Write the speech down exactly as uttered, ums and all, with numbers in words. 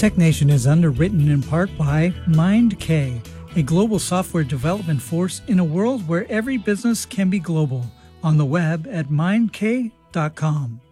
TechNation is underwritten in part by MindK, a global software development force in a world where every business can be global. On the web at mindk dot com.